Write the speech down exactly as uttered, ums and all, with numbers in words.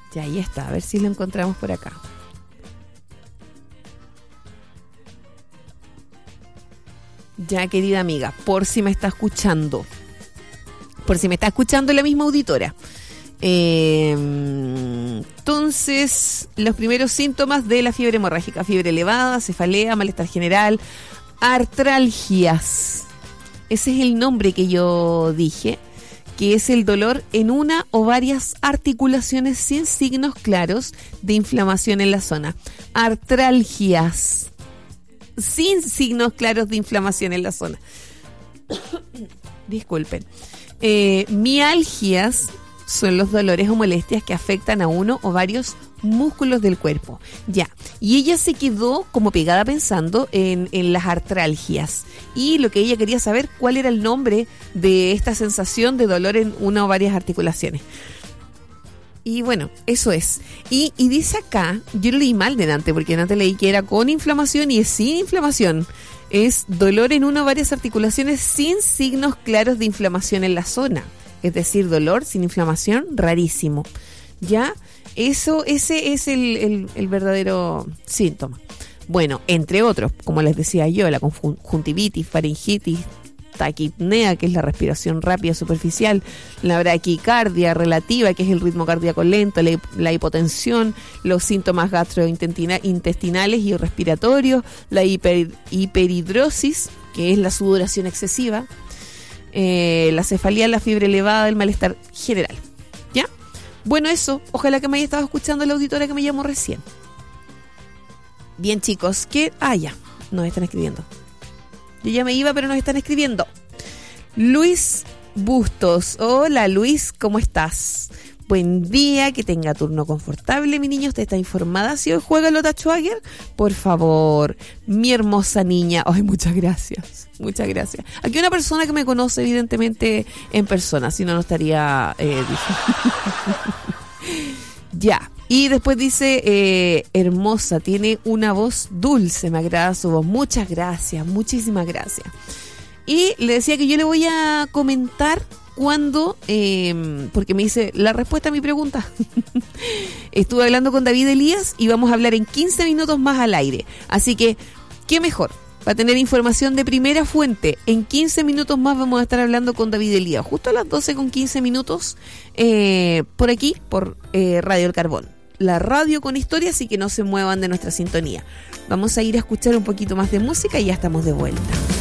Ya, ahí está, a ver si lo encontramos por acá. Ya, querida amiga, por si me está escuchando, por si me está escuchando la misma auditora. Eh, entonces, los primeros síntomas de la fiebre hemorrágica: fiebre elevada, cefalea, malestar general, artralgias. Ese es el nombre que yo dije, que es el dolor en una o varias articulaciones sin signos claros de inflamación en la zona. Artralgias, sin signos claros de inflamación en la zona. Disculpen. Eh, mialgias son los dolores o molestias que afectan a uno o varios músculos del cuerpo. Ya, y ella se quedó como pegada pensando en, en las artralgias. Y lo que ella quería saber, cuál era el nombre de esta sensación de dolor en una o varias articulaciones. Y bueno, eso es. Y, y dice acá, yo lo leí mal delante, porque delante leí que era con inflamación y es sin inflamación. Es dolor en una o varias articulaciones sin signos claros de inflamación en la zona. Es decir, dolor sin inflamación, rarísimo. ¿Ya? Eso, ese es el, el, el verdadero síntoma. Bueno, entre otros, como les decía yo, la conjuntivitis, faringitis, taquipnea, que es la respiración rápida superficial, la bradicardia relativa, que es el ritmo cardíaco lento, la, la hipotensión, los síntomas gastrointestinales y respiratorios, la hiper, hiperhidrosis, que es la sudoración excesiva, eh, la cefalea, la fiebre elevada, el malestar general. ¿Ya? Bueno, eso, ojalá que me haya estado escuchando la auditora que me llamó recién. Bien, chicos, que... Ah, ya, nos están escribiendo. Yo ya me iba, pero nos están escribiendo. Luis Bustos. Hola, Luis, ¿cómo estás? Buen día, que tenga turno confortable, mi niño. ¿Usted está informada si hoy juega Lota Schwager? Por favor, mi hermosa niña. Ay, muchas gracias, muchas gracias. Aquí una persona que me conoce, evidentemente, en persona, si no, no estaría... Eh, ya. Y después dice, eh, hermosa, tiene una voz dulce, me agrada su voz. Muchas gracias, muchísimas gracias. Y le decía que yo le voy a comentar cuando, eh, porque me dice la respuesta a mi pregunta. Estuve hablando con David Elías y vamos a hablar en quince minutos más al aire. Así que, ¿qué mejor? Para tener información de primera fuente, en quince minutos más vamos a estar hablando con David Elías, justo a las doce con quince minutos, eh, por aquí, por eh, Radio El Carbón. La radio con historia, así que no se muevan de nuestra sintonía. Vamos a ir a escuchar un poquito más de música y ya estamos de vuelta.